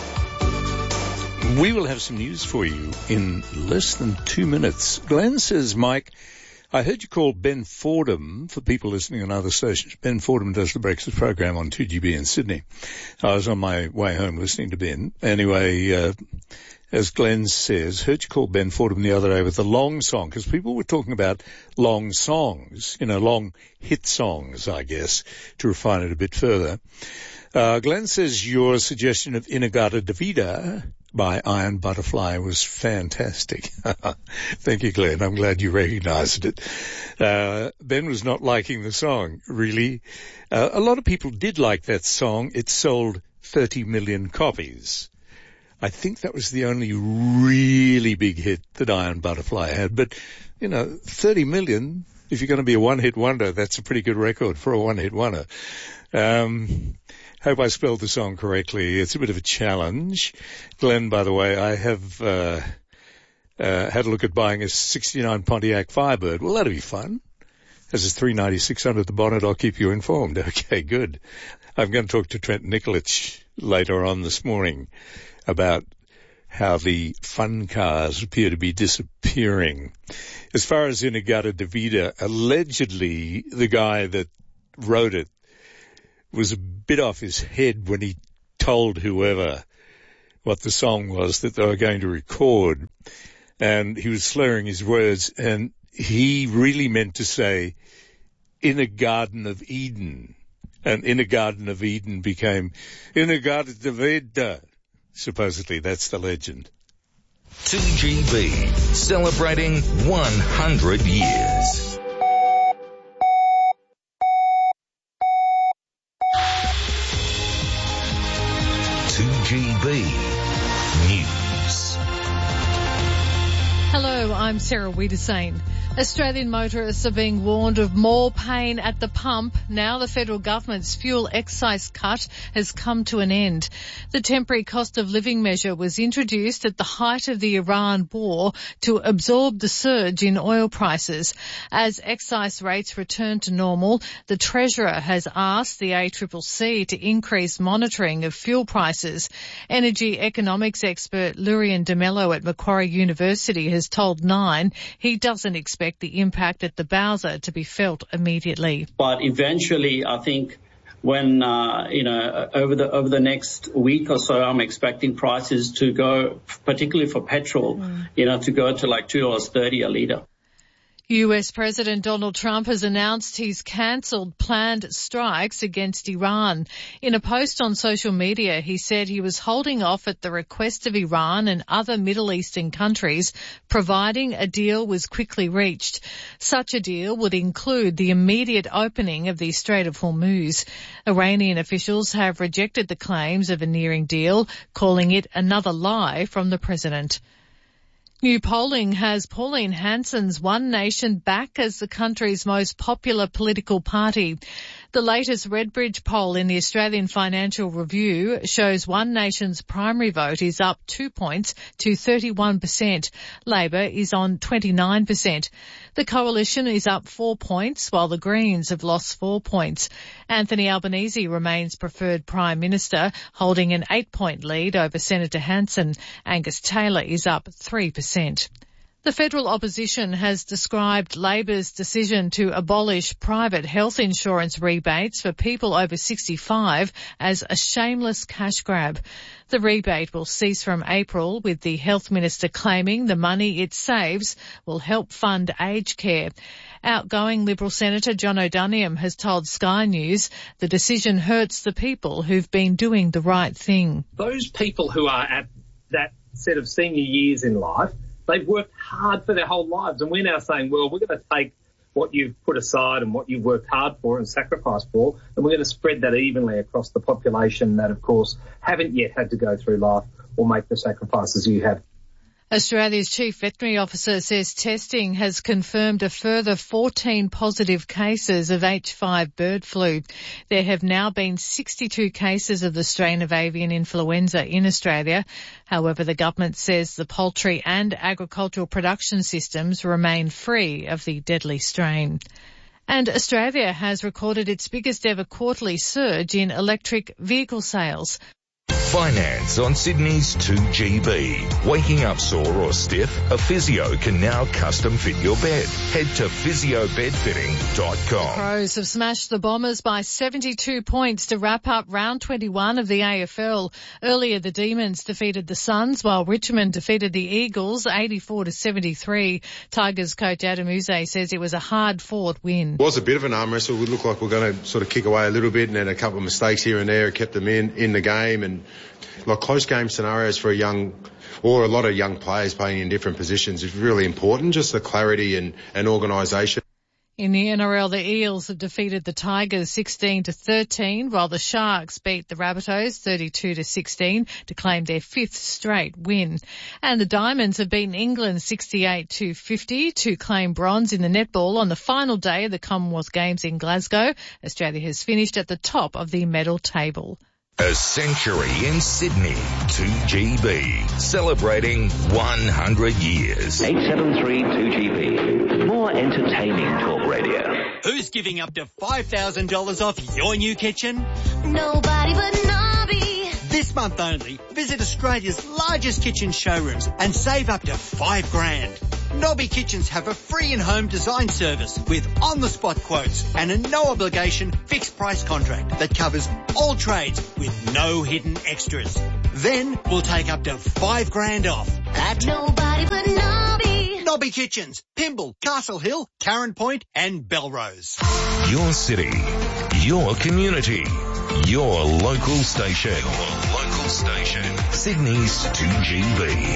We will have some news for you in less than two minutes. Glenn says, Mike, I heard you call Ben Fordham, for people listening on other stations. Ben Fordham does the breakfast program on two G B in Sydney. I was on my way home listening to Ben. Anyway, uh, as Glenn says, heard you call Ben Fordham the other day with the long song, because people were talking about long songs, you know, long hit songs, I guess, to refine it a bit further. Uh, Glenn says your suggestion of Inagata Davida by Iron Butterfly was fantastic. Thank you, Glenn. I'm glad you recognized it. Uh, Ben was not liking the song, really. Uh, a lot of people did like that song. It sold thirty million copies. I think that was the only really big hit that Iron Butterfly had. But, you know, thirty million, if you're going to be a one-hit wonder, that's a pretty good record for a one-hit wonder. Um, hope I spelled the song correctly. It's a bit of a challenge. Glenn, by the way, I have uh, uh, had a look at buying a sixty-nine Pontiac Firebird. Well, that'll be fun. As it's three ninety-six under the bonnet, I'll keep you informed. Okay, good. I'm going to talk to Trent Nikolic later on this morning about how the fun cars appear to be disappearing. As far as In-A-Gadda-Da-Vida, allegedly the guy that wrote it was a bit off his head when he told whoever what the song was that they were going to record, and he was slurring his words, and he really meant to say, in a Garden of Eden. And In a Garden of Eden became In-A-Gadda-Da-Vida. Supposedly, that's the legend. two G B, celebrating one hundred years. two G B News. Hello, I'm Sarah Wiedersane. Australian motorists are being warned of more pain at the pump now the federal government's fuel excise cut has come to an end. The temporary cost of living measure was introduced at the height of the Iran war to absorb the surge in oil prices. As excise rates return to normal, the Treasurer has asked the A C C C to increase monitoring of fuel prices. Energy economics expert Lurian De Mello at Macquarie University has told Nine he doesn't expect the impact at the Bowser to be felt immediately. But eventually, I think when, uh, you know, over the over the next week or so, I'm expecting prices to go, particularly for petrol, mm. you know, to go to like two dollars thirty a litre. U S President Donald Trump has announced he's cancelled planned strikes against Iran. In a post on social media, he said he was holding off at the request of Iran and other Middle Eastern countries, providing a deal was quickly reached. Such a deal would include the immediate opening of the Strait of Hormuz. Iranian officials have rejected the claims of a nearing deal, calling it another lie from the president. New polling has Pauline Hanson's One Nation back as the country's most popular political party. The latest Redbridge poll in the Australian Financial Review shows One Nation's primary vote is up two points to thirty-one percent. Labor is on twenty-nine percent. The Coalition is up four points, while the Greens have lost four points. Anthony Albanese remains preferred Prime Minister, holding an eight-point lead over Senator Hanson. Angus Taylor is up three percent. The federal opposition has described Labor's decision to abolish private health insurance rebates for people over sixty-five as a shameless cash grab. The rebate will cease from April, with the health minister claiming the money it saves will help fund aged care. Outgoing Liberal Senator John O'Doniam has told Sky News the decision hurts the people who've been doing the right thing. Those people who are at that set of senior years in life, they've worked hard for their whole lives, and we're now saying, well, we're going to take what you've put aside and what you've worked hard for and sacrificed for, and we're going to spread that evenly across the population that, of course, haven't yet had to go through life or make the sacrifices you have. Australia's Chief Veterinary Officer says testing has confirmed a further fourteen positive cases of H five bird flu. There have now been sixty-two cases of the strain of avian influenza in Australia. However, the government says the poultry and agricultural production systems remain free of the deadly strain. And Australia has recorded its biggest ever quarterly surge in electric vehicle sales. Finance on Sydney's two G B. Waking up sore or stiff? A physio can now custom fit your bed. Head to physio bed fitting dot com. Crows have smashed the Bombers by seventy-two points to wrap up round twenty-one of the A F L. Earlier, the Demons defeated the Suns, while Richmond defeated the Eagles eighty-four to seventy-three. Tigers coach Adam Uze says it was a hard-fought win. It was a bit of an arm wrestle. It looked like we we're going to sort of kick away a little bit, and then a couple of mistakes here and there kept them in, in the game. And like close game scenarios for a young or a lot of young players playing in different positions is really important, just the clarity and, and organisation. In the N R L, the Eels have defeated the Tigers sixteen to thirteen, while the Sharks beat the Rabbitohs thirty-two to sixteen to claim their fifth straight win. And the Diamonds have beaten England sixty-eight to fifty to claim bronze in the netball on the final day of the Commonwealth Games in Glasgow. Australia has finished at the top of the medal table. A century in Sydney, two G B, celebrating one hundred years. eight seven three two G B, more entertaining talk radio. Who's giving up to five thousand dollars off your new kitchen? Nobody but Nobby. This month only, visit Australia's largest kitchen showrooms and save up to five grand. Nobby Kitchens have a free in-home design service with on-the-spot quotes and a no-obligation fixed-price contract that covers all trades with no hidden extras. Then we'll take up to five grand off at Nobody but Nobby. Nobby Kitchens, Pymble, Castle Hill, Karen Point and Belrose. Your city, your community, your local station. Your local station. Sydney's two G B.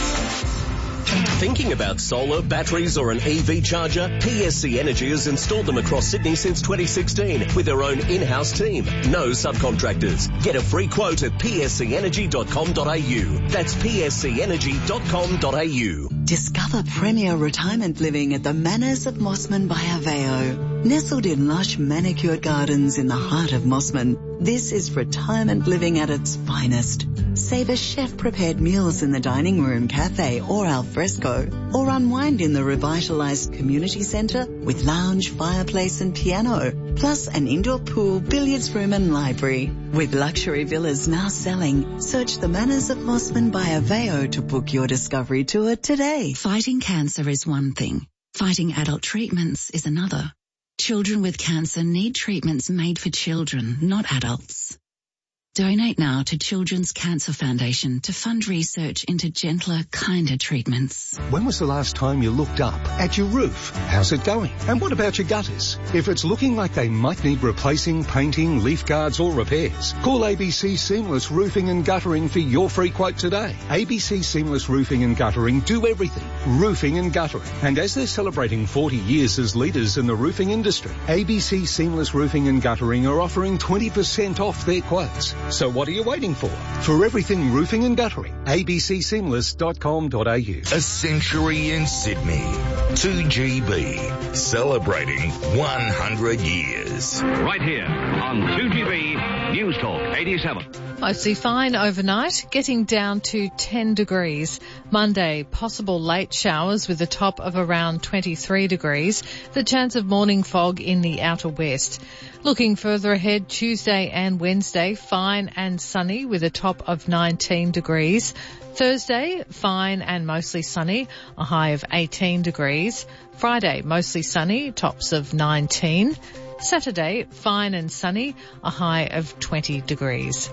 Thinking about solar, batteries or an E V charger? P S C Energy has installed them across Sydney since twenty sixteen with their own in-house team. No subcontractors. Get a free quote at p s c energy dot com dot a u. That's p s c energy dot com dot a u. Discover premier retirement living at the Manors of Mossman by Aveo. Nestled in lush manicured gardens in the heart of Mossman, this is retirement living at its finest. Savor chef-prepared meals in the dining room, cafe or al fresco, or unwind in the revitalized community centre with lounge, fireplace and piano, plus an indoor pool, billiards room and library. With luxury villas now selling, search the Manors of Mossman by Aveo to book your discovery tour today. Fighting cancer is one thing. Fighting adult treatments is another. Children with cancer need treatments made for children, not adults. Donate now to Children's Cancer Foundation to fund research into gentler, kinder treatments. When was the last time you looked up at your roof? How's it going? And what about your gutters? If it's looking like they might need replacing, painting, leaf guards or repairs, call A B C Seamless Roofing and Guttering for your free quote today. A B C Seamless Roofing and Guttering do everything. Roofing and guttering. And as they're celebrating forty years as leaders in the roofing industry, A B C Seamless Roofing and Guttering are offering twenty percent off their quotes. So what are you waiting for? For everything roofing and guttering, a b c seamless dot com dot a u. A century in Sydney, two G B, celebrating one hundred years. Right here on two G B News Talk eighty-seven. Mostly fine overnight, getting down to ten degrees. Monday, possible late showers with a top of around twenty-three degrees. The chance of morning fog in the outer west. Looking further ahead, Tuesday and Wednesday, fine and sunny with a top of nineteen degrees. Thursday, fine and mostly sunny, a high of eighteen degrees. Friday, mostly sunny, tops of nineteen. Saturday, fine and sunny, a high of twenty degrees.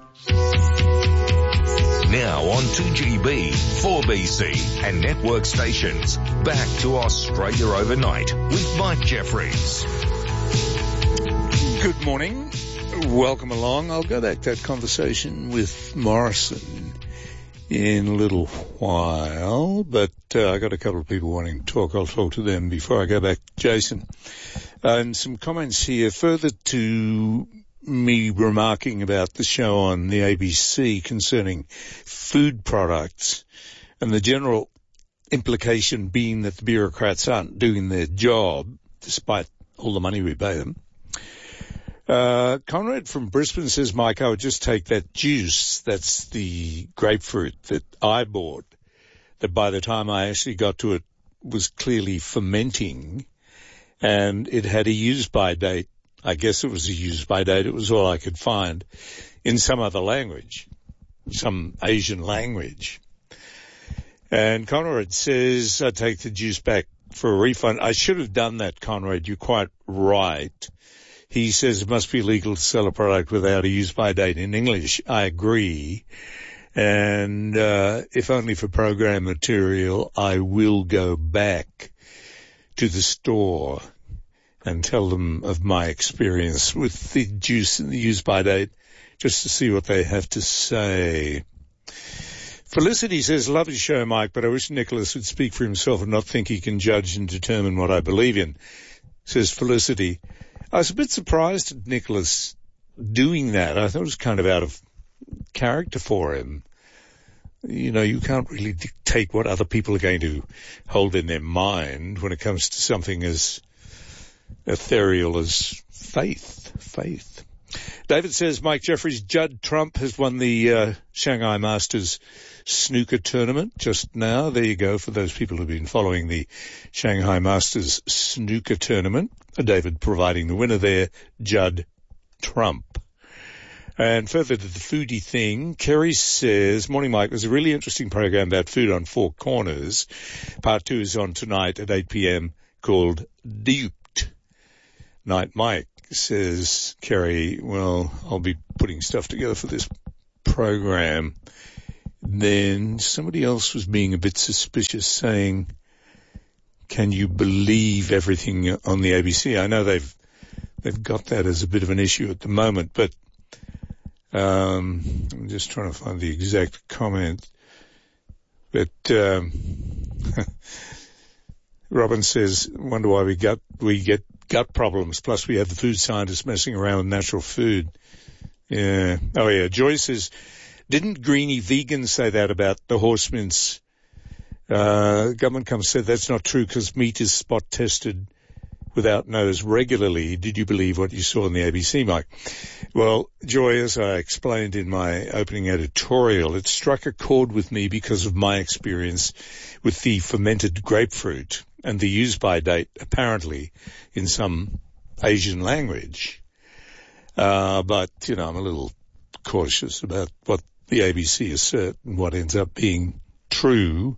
Now on two G B, four B C and network stations. Back to Australia Overnight with Mike Jeffries. Good morning. Welcome along. I'll go back to that conversation with Morrison in a little while, but uh, I got a couple of people wanting to talk. I'll talk to them before I go back to Jason. Uh, and some comments here further to me remarking about the show on the A B C concerning food products and the general implication being that the bureaucrats aren't doing their job despite all the money we pay them. Uh, Conrad from Brisbane says, Mike, I would just take that juice, that's the grapefruit that I bought, that by the time I actually got to it was clearly fermenting, and it had a use-by date. I guess it was a use-by date. It was all I could find in some other language, some Asian language. And Conrad says, I take the juice back for a refund. I should have done that, Conrad. You're quite right. He says it must be legal to sell a product without a use-by date in English. I agree. And uh, if only for program material, I will go back to the store and tell them of my experience with the juice and the use-by date just to see what they have to say. Felicity says, love your show, Mike, but I wish Nicholas would speak for himself and not think he can judge and determine what I believe in. says Felicity. I was a bit surprised at Nicholas doing that. I thought it was kind of out of character for him. You know, you can't really dictate what other people are going to hold in their mind when it comes to something as ethereal as faith. Faith. David says Mike Jeffries, Judd Trump has won the uh, Shanghai Masters snooker tournament just now. There you go for those people who've been following the Shanghai Masters snooker tournament. David providing the winner there, Judd Trump. And further to the foodie thing, Kerry says, morning Mike, there's a really interesting program about food on Four Corners. Part two is on tonight at eight p.m. called Duped. Night Mike, says Kerry, well, I'll be putting stuff together for this program. Then somebody else was being a bit suspicious, saying, can you believe everything on the A B C? I know they've they've got that as a bit of an issue at the moment, but um, I'm just trying to find the exact comment. But um, Robin says, wonder why we got we get gut problems. Plus, we have the food scientists messing around with natural food. Yeah. Oh, yeah. Joyce says, didn't Greenie Vegan say that about the horse mince? Uh, government comes said that's not true because meat is spot tested without nose regularly. Did you believe what you saw in the A B C, Mike? Well, Joy, as I explained in my opening editorial, it struck a chord with me because of my experience with the fermented grapefruit and the use-by date, apparently, in some Asian language. Uh, but, you know, I'm a little cautious about what the A B C assert and what ends up being true.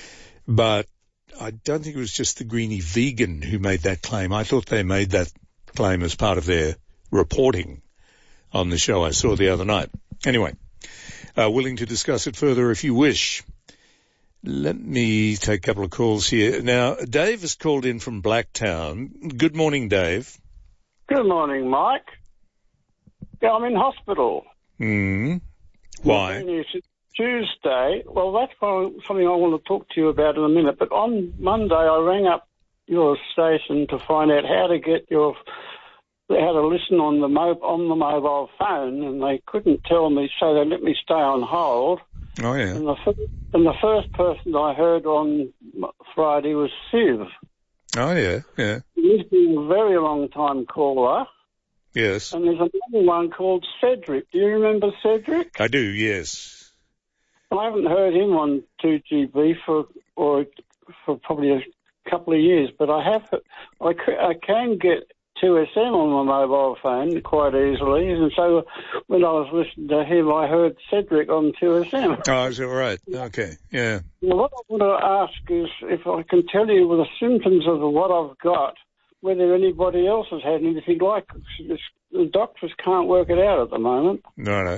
But I don't think it was just the Greenie Vegan who made that claim. I thought they made that claim as part of their reporting on the show I saw the other night. Anyway, uh, willing to discuss it further if you wish. Let me take a couple of calls here. Now, Dave has called in from Blacktown. Good morning, Dave. Good morning, Mike. Yeah, I'm in hospital. Hmm. Why? Tuesday. Well, that's something I want to talk to you about in a minute. But on Monday, I rang up your station to find out how to get your, how to listen on the mo- on the mobile phone, and they couldn't tell me, so they let me stay on hold. Oh yeah. And the, f- and the first person I heard on Friday was Siv. Oh yeah, yeah. He's been a very long time caller. Yes. And there's another one called Cedric. Do you remember Cedric? I do, yes. I haven't heard him on two G B for or for probably a couple of years, but I have. I, I can get two S M on my mobile phone quite easily, and so when I was listening to him, I heard Cedric on two S M. Oh, is that right? Okay, yeah. Well, what I want to ask is if I can tell you the symptoms of what I've got, whether anybody else has had anything like this. The doctors can't work it out at the moment. No, no.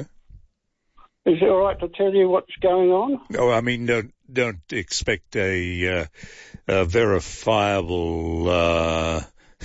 Is it all right to tell you what's going on? No, I mean, don't, don't expect a, uh, a verifiable uh,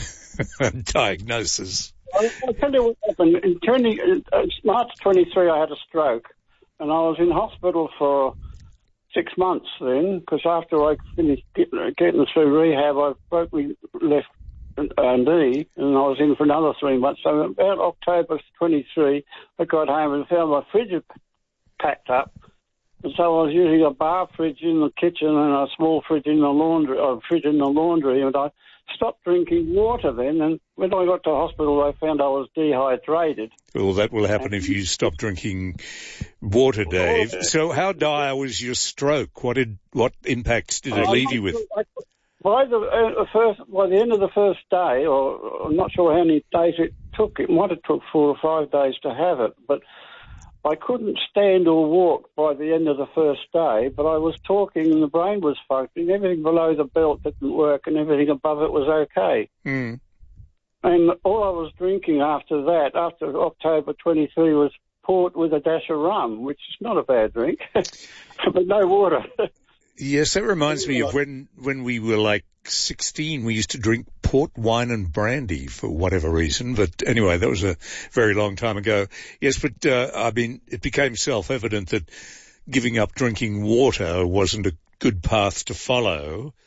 diagnosis. I'll, I'll tell you what happened. In twenty, uh, March twenty-three, I had a stroke, and I was in hospital for six months then, because after I finished getting, getting through rehab, I broke my left uh, knee, and I was in for another three months. So about October twenty-three, I got home and found my fridge had packed up, and so I was using a bar fridge in the kitchen and a small fridge in the laundry, or fridge in the laundry, and I stopped drinking water then, and when I got to hospital, they found I was dehydrated. Well, that will happen if you stop drinking water, Dave. So how dire was your stroke? What did, what impacts did it leave you with? By the uh, first, by the end of the first day, or I'm not sure how many days it took, it might have took four or five days to have it, but I couldn't stand or walk by the end of the first day, but I was talking and the brain was functioning. Everything below the belt didn't work and everything above it was okay. Mm. And all I was drinking after that, after October twenty-three, was port with a dash of rum, which is not a bad drink, but no water. Yes, that reminds me of when, when we were like sixteen, we used to drink port, wine and brandy for whatever reason. But anyway, that was a very long time ago. Yes, but, uh, I mean, it became self-evident that giving up drinking water wasn't a good path to follow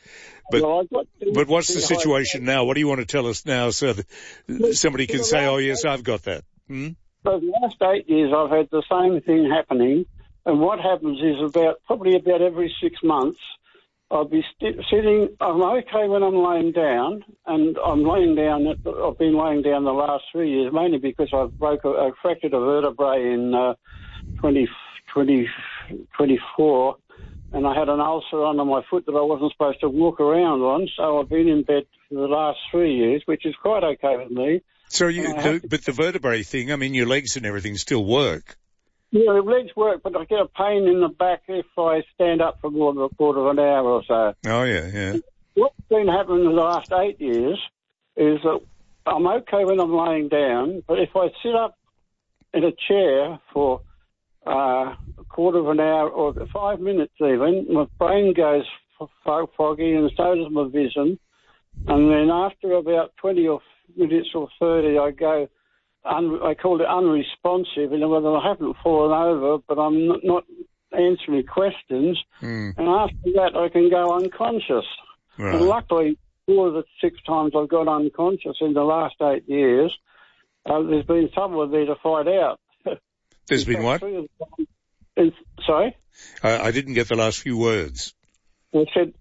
But, well, I've got but what's the situation now? What do you want to tell us now so that somebody can say, oh, yes, I've got that? Hmm? For the last eight years, I've had the same thing happening. And what happens is about, probably about every six months, I'll be st- sitting, I'm okay when I'm laying down, and I'm laying down, I've been laying down the last three years, mainly because I've broke a, I fractured a vertebrae in uh, twenty, twenty, twenty-four, and I had an ulcer under my foot that I wasn't supposed to walk around on, so I've been in bed for the last three years, which is quite okay with me. So you, the, to... but the vertebrae thing, I mean, your legs and everything still work. Yeah, the legs work, but I get a pain in the back if I stand up for more than a quarter of an hour or so. Oh, yeah, yeah. What's been happening in the last eight years is that I'm okay when I'm laying down, but if I sit up in a chair for uh, a quarter of an hour or five minutes even, my brain goes f- foggy and so does my vision. And then after about twenty or minutes or thirty, I go... Un, I call it unresponsive, in other words, I haven't fallen over, but I'm not, not answering questions. Mm. And after that, I can go unconscious. Right. And luckily, four of the six times I've got unconscious in the last eight years, uh, there's been someone there to find out. There's been what? And, sorry? I, I didn't get the last few words. I said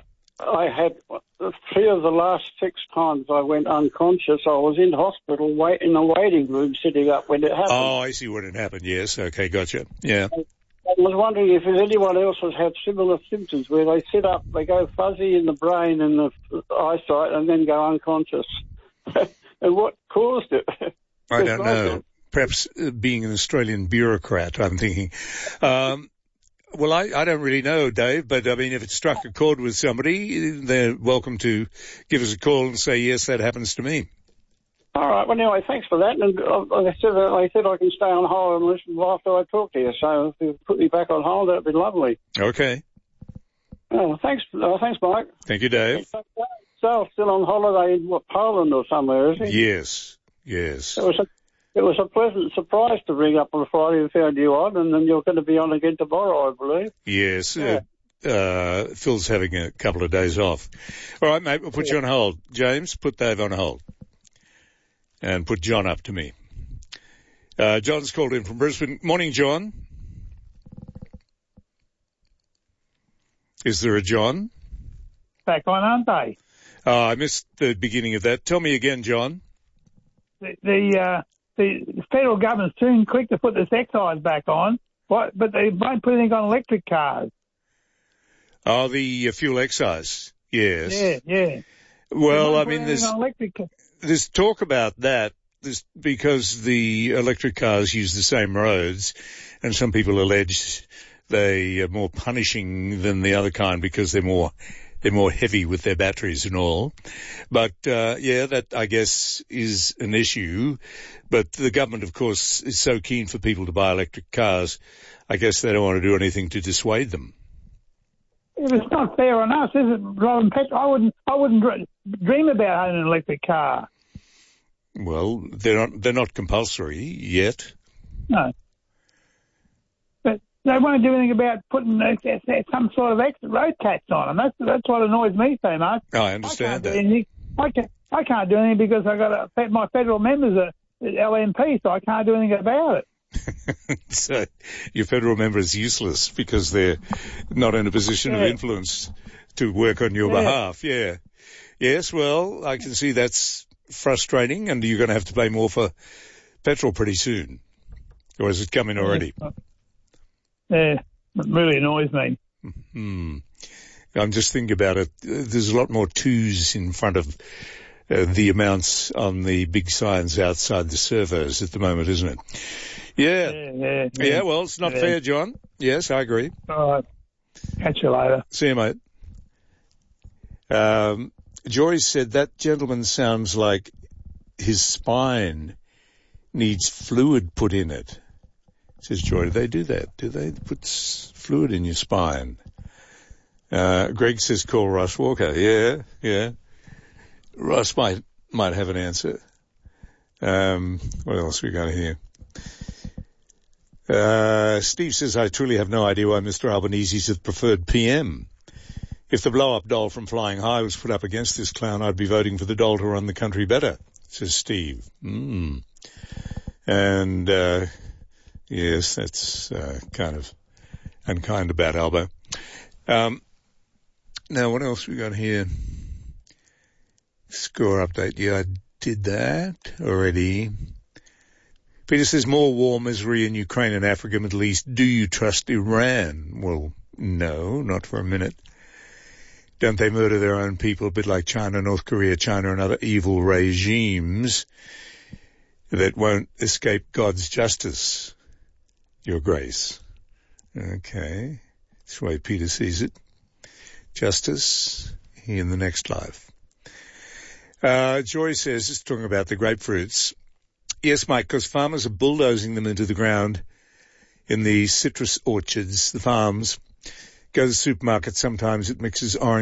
I had... Three of the last six times I went unconscious, I was in hospital wait, in the waiting room sitting up when it happened. Oh, I see when it happened, yes. Okay, gotcha. Yeah. I, I was wondering if anyone else has had similar symptoms where they sit up, they go fuzzy in the brain and the eyesight and then go unconscious. And what caused it? I don't know. Perhaps uh, being an Australian bureaucrat, I'm thinking. Um, Well, I, I don't really know, Dave, but I mean, if it struck a chord with somebody, they're welcome to give us a call and say, yes, that happens to me. All right. Well, anyway, thanks for that. And uh, they said uh, they said I can stay on hold and listen after I talk to you. So if you put me back on hold, that'd be lovely. Okay. Oh, thanks. Uh, thanks, Mike. Thank you, Dave. So still on holiday in what, Poland or somewhere, is he? Yes. Yes. It was a It was a pleasant surprise to ring up on Friday and found you on, and then you're going to be on again tomorrow, I believe. Yes. Yeah. Uh, uh, Phil's having a couple of days off. All right, mate, we'll put yeah. you on hold. James, put Dave on hold. And put John up to me. Uh, John's called in from Brisbane. Morning, John. Is there a John? Back on, aren't they? Oh, I missed the beginning of that. Tell me again, John. The... the uh... The federal government's too quick to put this excise back on, what, but they won't put anything on electric cars. Oh, the uh, fuel excise, yes. Yeah, yeah. Well, I mean, there's, there's talk about that there's, because the electric cars use the same roads, and some people allege they are more punishing than the other kind because they're more They're more heavy with their batteries and all. But, uh, yeah, that, I guess, is an issue. But the government, of course, is so keen for people to buy electric cars, I guess they don't want to do anything to dissuade them. If it's not fair on us, is it, driving petrol? I wouldn't, I wouldn't dream about owning an electric car. Well, they're not, they're not compulsory yet. No. But they won't do anything about putting some sort of extra road tax on them. That's, that's what annoys me so much. Oh, I understand I that. Anything. I can't, I can't do anything because I got a, my federal members are L M P, so I can't do anything about it. So your federal member is useless because they're not in a position yeah. of influence to work on your yeah. behalf. Yeah. Yes, well, I can see that's frustrating, and you're going to have to pay more for petrol pretty soon. Or is it coming already? Yeah, it really annoys me. Hmm. I'm just thinking about it. There's a lot more twos in front of uh, the amounts on the big signs outside the servos at the moment, isn't it? Yeah. Yeah, yeah. Yeah, yeah well, it's not yeah. fair, John. Yes, I agree. All right. Catch you later. See you, mate. Um, Joy said that gentleman sounds like his spine needs fluid put in it. Says Joy, do they do that? Do they put fluid in your spine? Uh, Greg says call Russ Walker. Yeah, yeah. Russ might, might have an answer. Um, what else we got here? Uh, Steve says, I truly have no idea why Mister Albanese is the preferred P M. If the blow-up doll from Flying High was put up against this clown, I'd be voting for the doll to run the country better, says Steve. Mm. And, uh, yes, that's uh, kind of unkind about Albo. Um, now, what else we got here? Score update. Yeah, I did that already. Peter says, more war misery in Ukraine and Africa, Middle East. Do you trust Iran? Well, no, not for a minute. Don't they murder their own people, a bit like China, North Korea, China, and other evil regimes that won't escape God's justice, Your Grace? Okay. That's the way Peter sees it. Justice in the next life. Uh, Joy says, it's talking about the grapefruits. Yes, Mike, because farmers are bulldozing them into the ground in the citrus orchards, the farms. Go to the supermarket, sometimes it mixes orange